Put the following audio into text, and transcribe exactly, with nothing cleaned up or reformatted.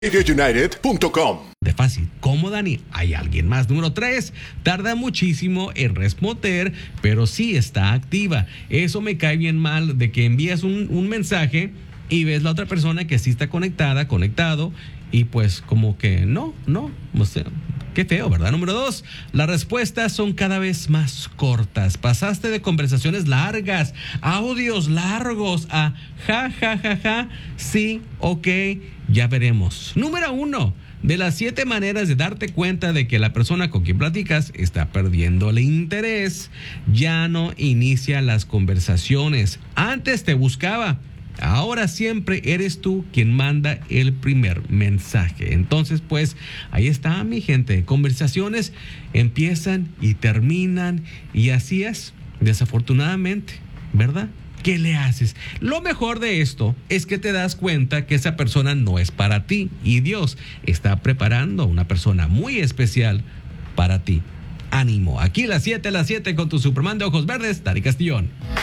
radio united punto com. De fácil, ¿cómo, Dani? Hay alguien más. Número tres, tarda muchísimo en responder, pero sí está activa. Eso me cae bien mal, de que envías un, un mensaje y ves la otra persona que sí está conectada, conectado, y pues como que no, no, o sea, qué feo, ¿verdad? Número dos, las respuestas son cada vez más cortas. Pasaste de conversaciones largas, audios largos, a ja, ja, ja, ja, sí, ok, ya veremos. Número uno, de las siete maneras de darte cuenta de que la persona con quien platicas está perdiendo el interés, ya no inicia las conversaciones. Antes te buscaba. Ahora siempre eres tú quien manda el primer mensaje. Entonces, pues, ahí está, mi gente. Conversaciones empiezan y terminan, y así es, desafortunadamente, ¿verdad? ¿Qué le haces? Lo mejor de esto es que te das cuenta que esa persona no es para ti, y Dios está preparando a una persona muy especial para ti. Ánimo. Aquí las siete, las siete con tu Superman de ojos verdes, Dani Castillón.